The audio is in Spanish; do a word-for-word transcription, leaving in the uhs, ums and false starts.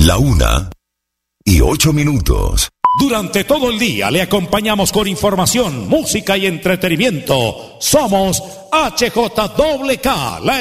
La una y ocho minutos. Durante todo el día le acompañamos con información, música y entretenimiento. Somos H J K K, la